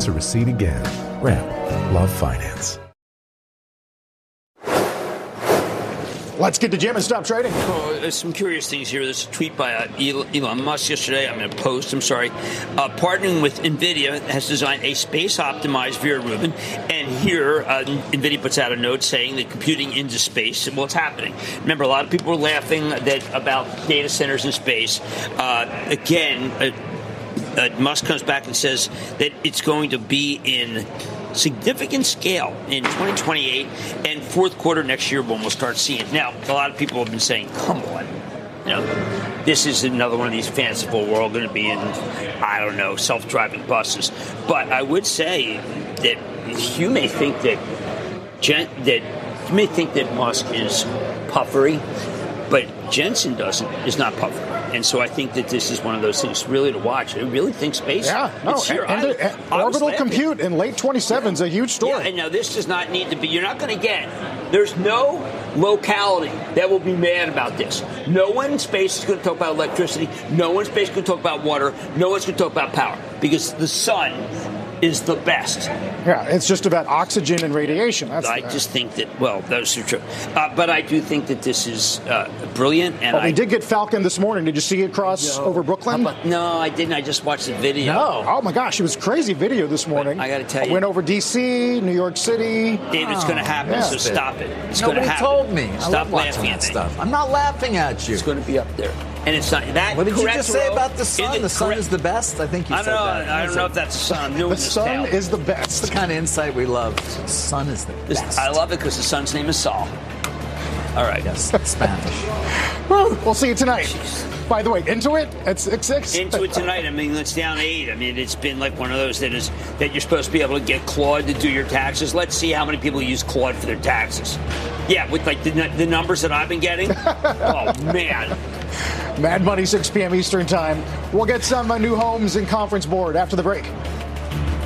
to recede again. Ramp. Love Finance. Let's get to Jim and stop trading. There's some curious things here. There's a tweet by Elon Musk yesterday. I'm in a post. Partnering with NVIDIA has designed a space-optimized Vera Rubin. And here, NVIDIA puts out a note saying that computing into space, well, it's happening. Remember, a lot of people were laughing about data centers in space. Musk comes back and says that it's going to be in significant scale in 2028 and fourth quarter next year when we'll start seeing it. Now, a lot of people have been saying, come on, this is another one of these fanciful, we're all going to be in, I don't know, self-driving buses. But I would say that you may think that Musk is puffery, but Jensen is not puffery. And so I think that this is one of those things really to watch. I really think space. Yeah, no, orbital compute in late 27 is a huge story. Yeah, and now this does not need to be. You're not going to get. There's no locality that will be mad about this. No one in space is going to talk about electricity. No one in space is going to talk about water. No one's going to talk about power because the sun is the best. Yeah, it's just about oxygen and radiation. I just think that, well, those are true. But I do think that this is brilliant. And we did get Falcon this morning. Did you see it cross over Brooklyn? No, I didn't. I just watched the video. No. Oh, my gosh. It was a crazy video this morning. But I got to tell you. Went over D.C., New York City. David, it's going to happen, so stop it. It's going to happen. Nobody told me. Stop laughing at stuff. I'm not laughing at you. It's going to be up there. And it's not that. What did you just say about the sun? The sun is the best? I think you said that. I don't know if that's the sun. The sun is the best. It's the kind of insight we love. The sun is the best. I love it because the son's name is Saul. All right. Yes, Spanish. We'll see you tonight. Jeez. By the way, Intuit at 6-6. Intuit tonight. I mean, it's down 8. I mean, it's been like one of those that you're supposed to be able to get Claude to do your taxes. Let's see how many people use Claude for their taxes. Yeah, with like the numbers that I've been getting. Oh, man. Mad Money, 6 p.m. Eastern Time. We'll get some new homes and conference board after the break.